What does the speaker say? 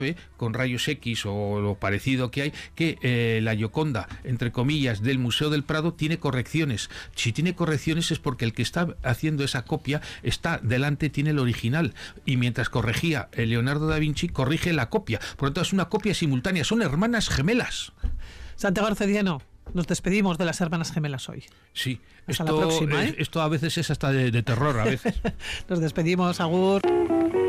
con rayos X o lo parecido que hay, que la Gioconda, entre comillas, del Museo del Prado tiene correcciones. Si tiene correcciones es porque el que está haciendo esa copia está delante, tiene el original, y mientras corregía Leonardo da Vinci, corrige la copia. Por lo tanto, es una copia simultánea, son hermanas gemelas. Santiago Arcediano, nos despedimos de las hermanas gemelas hoy. Sí, hasta la próxima, esto a veces es hasta de terror, a veces. Nos despedimos, agur.